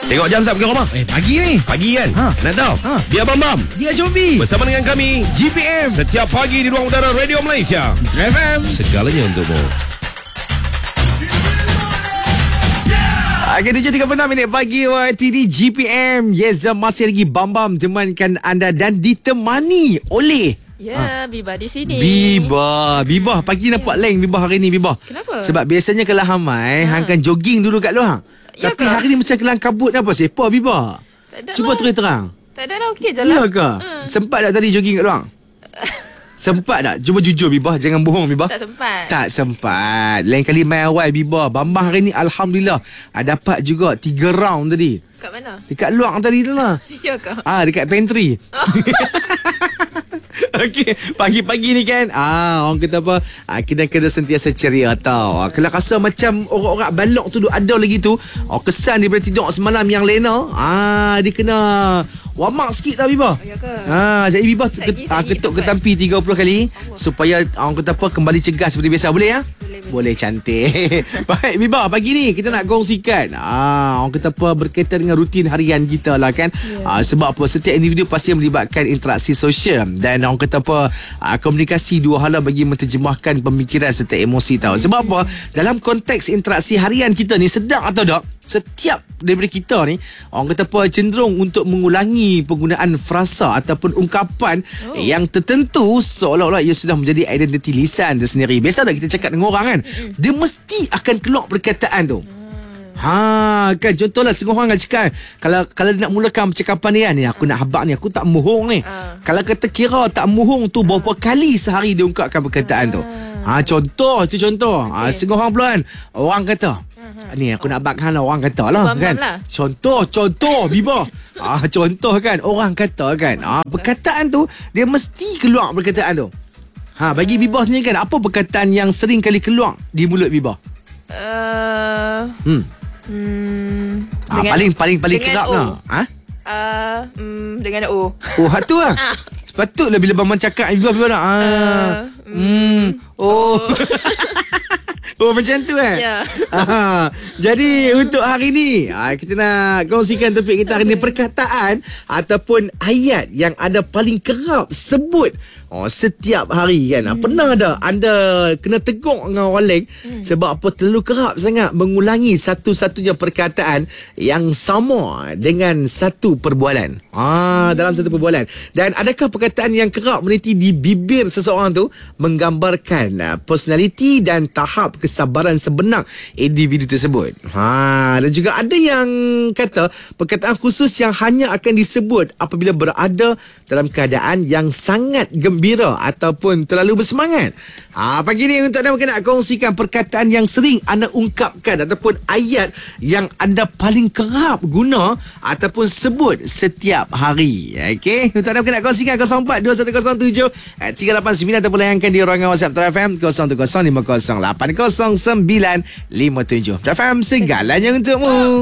Tengok jam sap ke rumah? Pagi ni. Pagi kan? Nak tahu? Dia Bam Dia Joby. bersama dengan kami GPM. setiap pagi di ruang udara Radio Malaysia. FM. Segalanya untukmu. Okay, 7.36 pagi YTD GPM. Yes, masih lagi Bam temankan anda dan ditemani oleh Biba di sini. Biba pagi nampak lain Biba hari ni Biba. Kenapa? Sebab biasanya kalau Hamai hang kan jogging dulu kat luar. Ya Tapi ke? hari ni macam kelang kabut apa sepa Biba? Tak ada Cuba lah. terus terang. Tak ada lah, okey je Ya lah. ke? Sempat tak tadi jogging kat luar? Sempat tak? Cuba jujur Biba, jangan bohong Biba. Tak sempat. Tak sempat. Lain kali main awal Biba. Bambang hari ni Alhamdulillah dapat juga 3 round tadi. Kat mana? Dekat luar tadi tu lah. Ya ke? Dekat pantry. Okey, pagi-pagi ni kan orang kata apa, kita kena sentiasa ceria tau. Kalau rasa macam orang-orang balok tu ada lagi tu, kesan daripada tidur semalam yang lena, dia kena wamak sikit tau Biba. Ya ke? Jadi Biba Sagi, ketuk bukan? ketampi 30 kali supaya orang kata apa kembali cegas seperti biasa. Boleh ya? Boleh, cantik. Baik Biba, pagi ni kita nak kongsikan orang kata apa berkaitan dengan rutin harian kita lah kan. Sebab apa, setiap individu pasti melibatkan interaksi sosial dan orang kata apa komunikasi dua hala bagi menterjemahkan pemikiran serta emosi tau. Sebab apa, dalam konteks interaksi harian kita ni, sedang atau tak, setiap daripada kita ni orang kata apa cenderung untuk mengulangi penggunaan frasa ataupun ungkapan yang tertentu seolah-olah ia sudah menjadi identiti lisan tersendiri. Biasa tak kita cakap dengan orang kan, dia mesti akan keluar perkataan tu. Kan contohlah setengah orang cakap kalau dia nak mulakan percakapan dia ni, aku nak habaq ni, aku tak mohong ni. Kalau kata kira tak mohong tu berapa kali sehari dia ungkapkan perkataan tu. Contoh. Setengah orang pula kan, orang kata ni aku nak bakkan orang kata lah kan. Contoh Biba. Contoh kan, orang kata kan, perkataan tu dia mesti keluar perkataan tu. Bagi Biba sendiri kan, apa perkataan yang sering kali keluar di mulut Biba? Paling kerap lah. Dengan O. Tu lah. Sepatutlah bila Bambang cakap Biba nak macam tu kan? Ya. Jadi untuk hari ni kita nak kongsikan topik kita hari ni, perkataan ataupun ayat yang ada paling kerap sebut setiap hari kan. Pernah ada anda kena tegur dengan orang lain sebab apa terlalu kerap sangat mengulangi satu-satunya perkataan yang sama dengan satu perbualan. Dalam satu perbualan. Dan adakah perkataan yang kerap meniti di bibir seseorang tu menggambarkan personaliti dan tahap kesabaran sebenar individu tersebut. Dan juga ada yang kata perkataan khusus yang hanya akan disebut apabila berada dalam keadaan yang sangat gembira ataupun terlalu bersemangat. Pagi ni untuk anda mungkin nak kongsikan perkataan yang sering anda ungkapkan ataupun ayat yang anda paling kerap guna ataupun sebut setiap hari. Okey, untuk anda mungkin nak kongsikan 042107 389 ataupun layankan di ruangan WhatsApp TRFM 0105080957. TRFM, segalanya untukmu.